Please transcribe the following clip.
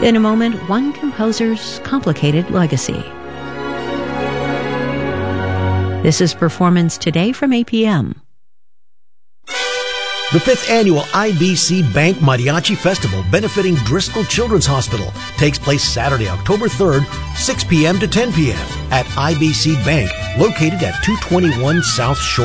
In a moment, one composer's complicated legacy. This is Performance Today from APM. The 5th Annual IBC Bank Mariachi Festival, benefiting Driscoll Children's Hospital, takes place Saturday, October 3rd, 6 p.m. to 10 p.m. at IBC Bank, located at 221 South Shore.